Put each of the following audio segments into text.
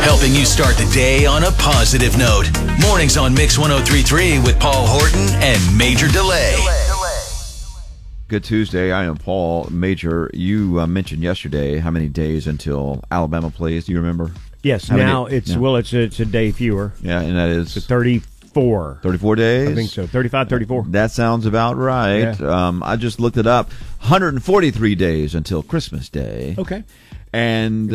helping you start the day on a positive note. Mornings on Mix 103.3 with Paul Horton and Major Delay. Good Tuesday. I am Paul. Major, you mentioned yesterday how many days until Alabama plays. Do you remember? Yes. It's a day fewer. Yeah, and that is 34. 34 days? I think so. 35, 34. That sounds about right. Yeah. I just looked it up. 143 days until Christmas Day. Okay. And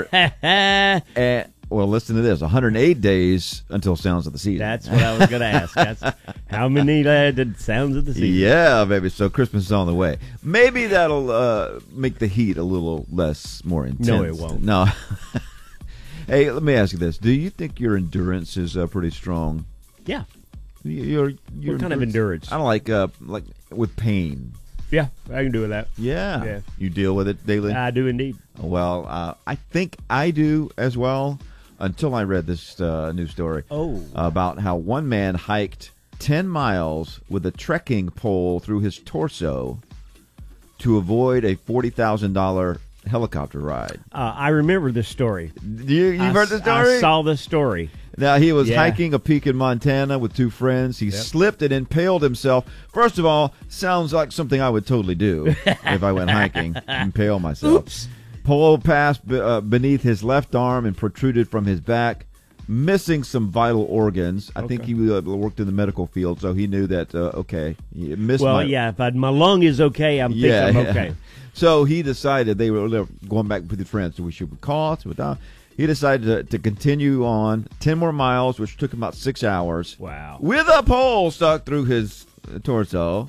100. Well, listen to this. 108 days until Sounds of the Season. That's what I was going to ask. That's how many did Sounds of the Season? Yeah, baby. So Christmas is on the way. Maybe that'll make the heat a little more intense. No, it won't. No. Hey, let me ask you this. Do you think your endurance is pretty strong? Yeah. Your what kind of endurance? I don't like with pain. Yeah, I can do with that. Yeah. You deal with it daily? I do indeed. Well, I think I do as well. Until I read this news story about how one man hiked 10 miles with a trekking pole through his torso to avoid a $40,000 helicopter ride. I remember this story. You've heard the story? I saw the story. Now, he was hiking a peak in Montana with two friends. He slipped and impaled himself. First of all, sounds like something I would totally do if I went hiking, impale myself. Oops. Pole passed beneath his left arm and protruded from his back, missing some vital organs. I think he worked in the medical field, so he knew that, he missed if my lung is okay, I'm okay. So he decided they were going back with his friends, so we should call. He decided to continue on 10 more miles, which took about 6 hours. Wow. With a pole stuck through his torso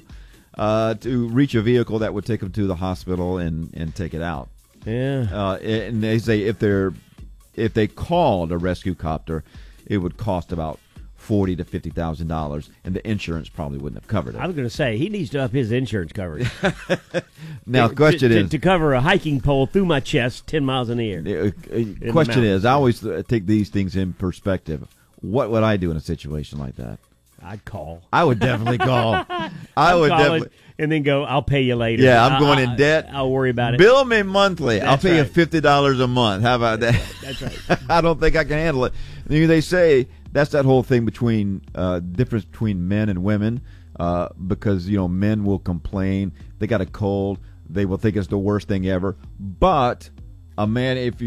to reach a vehicle that would take him to the hospital and take it out. Yeah. And they say if they called a rescue copter, it would cost about $40,000 to $50,000, and the insurance probably wouldn't have covered it. I was going to say he needs to up his insurance coverage. Now, the question is to cover a hiking pole through my chest 10 miles in the air. Question is, I always take these things in perspective. What would I do in a situation like that? I'd call. I would definitely call. I would definitely. And then go, I'll pay you later. Yeah, I'm going in debt. I'll worry about it. Bill me monthly. I'll pay you $50 a month. How about that? That's right. I don't think I can handle it. They say that's that whole thing between difference between men and women because, men will complain. They got a cold. They will think it's the worst thing ever. But a man, if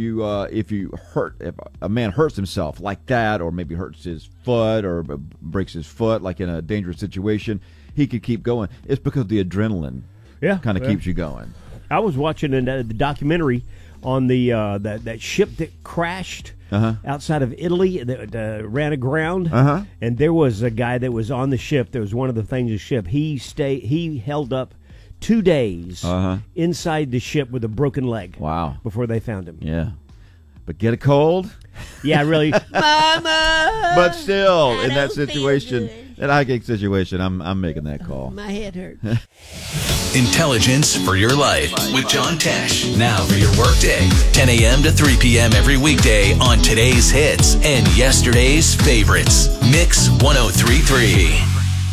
a man hurts himself like that, or maybe hurts his foot or breaks his foot, like in a dangerous situation, he could keep going. It's because the adrenaline kind of keeps you going. I was watching the documentary on the that ship that crashed outside of Italy that ran aground, and there was a guy that was on the ship. That was one of the things of the ship. He held up 2 days inside the ship with a broken leg. Wow! Before they found him. Yeah, but get a cold. Yeah, really, Mama. But still, in that situation, that hiking situation, I'm making that call. My head hurts. Intelligence for your life with John Tesh. Now for your workday, 10 a.m. to 3 p.m. every weekday on today's hits and yesterday's favorites. Mix 103.3.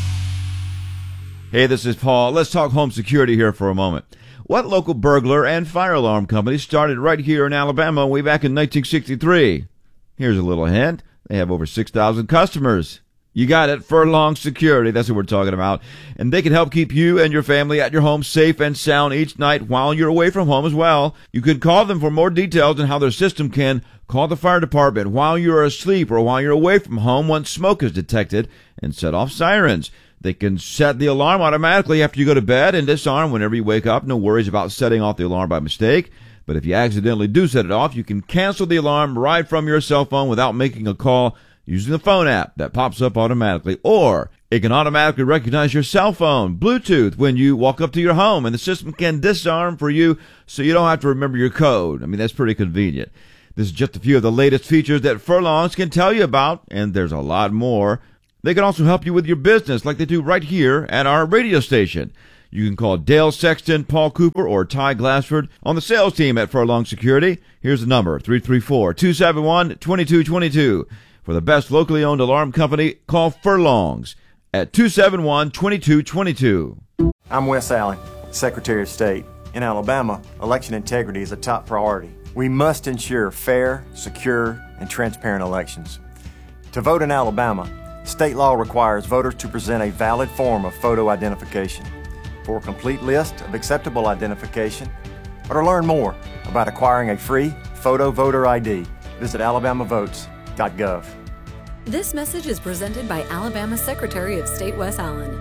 Hey, this is Paul. Let's talk home security here for a moment. What local burglar and fire alarm company started right here in Alabama way back in 1963? Here's a little hint. They have over 6,000 customers. You got it, Furlong Security. That's what we're talking about. And they can help keep you and your family at your home safe and sound each night while you're away from home as well. You can call them for more details on how their system can call the fire department while you're asleep or while you're away from home once smoke is detected and set off sirens. They can set the alarm automatically after you go to bed and disarm whenever you wake up. No worries about setting off the alarm by mistake. But if you accidentally do set it off, you can cancel the alarm right from your cell phone without making a call using the phone app that pops up automatically. Or it can automatically recognize your cell phone, Bluetooth, when you walk up to your home, and the system can disarm for you so you don't have to remember your code. I mean, that's pretty convenient. This is just a few of the latest features that Furlongs can tell you about, and there's a lot more. They can also help you with your business like they do right here at our radio station. You can call Dale Sexton, Paul Cooper, or Ty Glassford on the sales team at Furlong Security. Here's the number, 334-271-2222. For the best locally owned alarm company, call Furlongs at 271-2222. I'm Wes Allen, Secretary of State. In Alabama, election integrity is a top priority. We must ensure fair, secure, and transparent elections. To vote in Alabama, state law requires voters to present a valid form of photo identification. For a complete list of acceptable identification, or to learn more about acquiring a free photo voter ID, visit alabamavotes.gov. This message is presented by Alabama Secretary of State Wes Allen.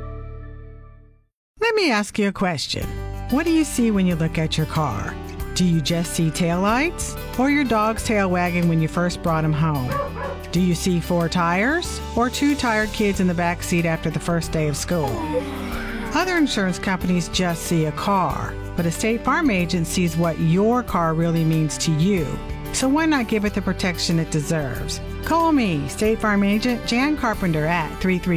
Let me ask you a question. What do you see when you look at your car? Do you just see taillights or your dog's tail wagging when you first brought him home? Do you see 4 tires or 2 tired kids in the back seat after the first day of school? Other insurance companies just see a car, but a State Farm agent sees what your car really means to you. So why not give it the protection it deserves? Call me, State Farm agent Jan Carpenter at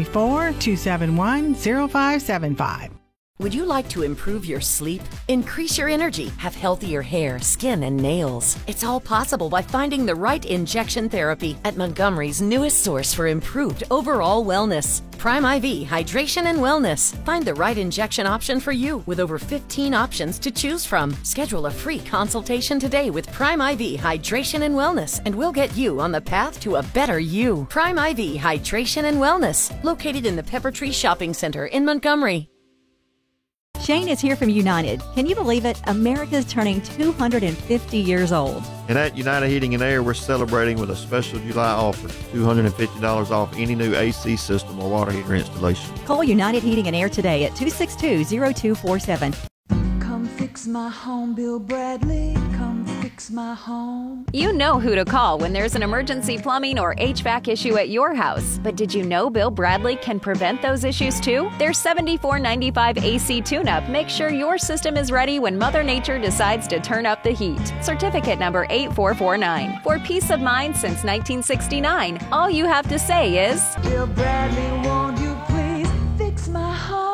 334-271-0575. Would you like to improve your sleep, increase your energy, have healthier hair, skin, and nails? It's all possible by finding the right injection therapy at Montgomery's newest source for improved overall wellness. Prime IV Hydration and Wellness. Find the right injection option for you with over 15 options to choose from. Schedule a free consultation today with Prime IV Hydration and Wellness, and we'll get you on the path to a better you. Prime IV Hydration and Wellness, located in the Pepper Tree Shopping Center in Montgomery. Shane is here from United. Can you believe it? America's turning 250 years old. And at United Heating and Air, we're celebrating with a special July offer, $250 off any new AC system or water heater installation. Call United Heating and Air today at 262-0247. Come fix my home, Bill Bradley. Come fix my home. You know who to call when there's an emergency plumbing or HVAC issue at your house. But did you know Bill Bradley can prevent those issues too? Their $74.95 AC tune-up makes sure your system is ready when Mother Nature decides to turn up the heat. Certificate number 8449. For peace of mind since 1969, all you have to say is, Bill Bradley, won't you please fix my home?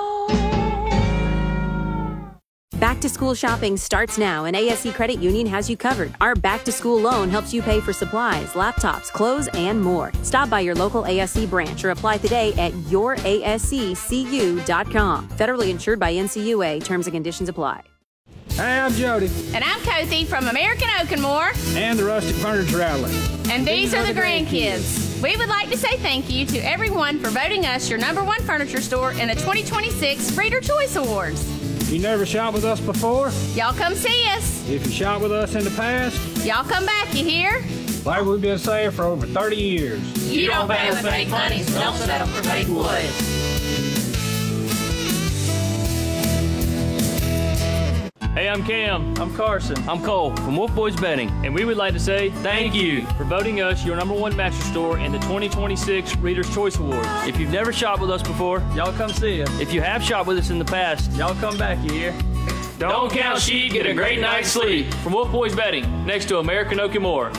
Back to school shopping starts now, and ASC Credit Union has you covered. Our back to school loan helps you pay for supplies, laptops, clothes, and more. Stop by your local ASC branch or apply today at yourasccu.com. Federally insured by NCUA. Terms and conditions apply. Hey, I'm Jody. And I'm Kathy from American Oak and More. And the Rustic Furniture Outlet. And these are the grandkids. We would like to say thank you to everyone for voting us your #1 furniture store in the 2026 Reader Choice Awards. You never shopped with us before? Y'all come see us. If you shopped with us in the past? Y'all come back, you hear? Like we've been saying for over 30 years. You don't pay with fake money, so don't settle for fake wood. Hey, I'm Cam. I'm Carson. I'm Cole from Wolf Boys Betting, and we would like to say thank you for voting us your #1 mattress store in the 2026 Reader's Choice Awards. If you've never shopped with us before, y'all come see us. If you have shopped with us in the past, y'all come back, you hear? Don't count sheep, get a great night's sleep. From Wolf Boys Betting, next to American Oak and More.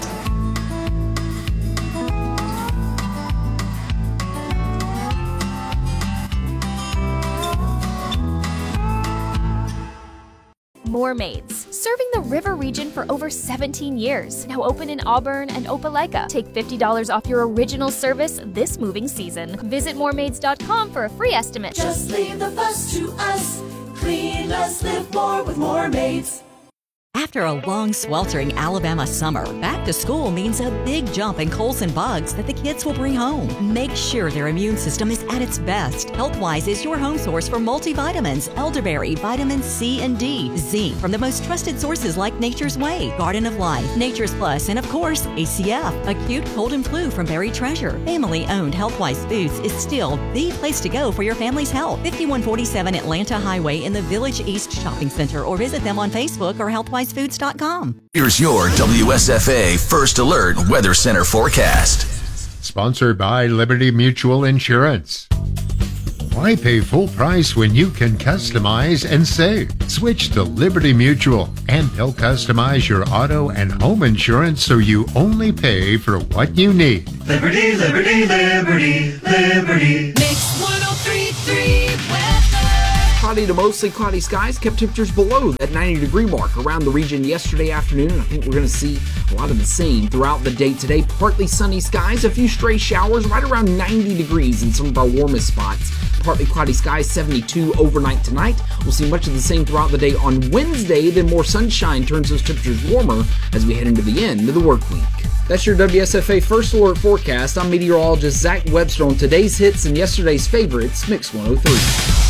More Maids, serving the river region for over 17 years. Now open in Auburn and Opelika. Take $50 off your original service this moving season. Visit moremaids.com for a free estimate. Just leave the fuss to us. Clean less, live more with More Maids. After a long, sweltering Alabama summer, back to school means a big jump in colds and bugs that the kids will bring home. Make sure their immune system is at its best. Healthwise is your home source for multivitamins, elderberry, vitamin C and D, zinc from the most trusted sources like Nature's Way, Garden of Life, Nature's Plus, and of course, ACF. Acute cold and flu from Berry Treasure. Family-owned Healthwise Foods is still the place to go for your family's health. 5147 Atlanta Highway in the Village East Shopping Center, or visit them on Facebook or healthwisefoods.com. Here's your WSFA First Alert Weather Center forecast. Sponsored by Liberty Mutual Insurance. Why pay full price when you can customize and save? Switch to Liberty Mutual, and they'll customize your auto and home insurance so you only pay for what you need. Liberty, Liberty, Liberty, Liberty. Mix 103.3 weather. Cloudy to mostly cloudy skies kept temperatures below that 90-degree mark around the region yesterday afternoon, and I think we're going to see a lot of the same throughout the day today. Partly sunny skies, a few stray showers right around 90 degrees in some of our warmest spots. partly cloudy skies, 72 overnight tonight. We'll see much of the same throughout the day on Wednesday, then more sunshine turns those temperatures warmer as we head into the end of the work week. That's your WSFA First Alert forecast. I'm meteorologist Zach Webster on today's hits and yesterday's favorites, Mix 103.